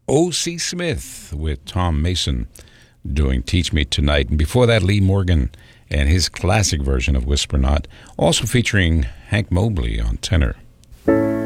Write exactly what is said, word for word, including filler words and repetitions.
O C. Smith with Tom Mason doing Teach Me Tonight. And before that, Lee Morgan and his classic version of Whisper Not, also featuring Hank Mobley on tenor.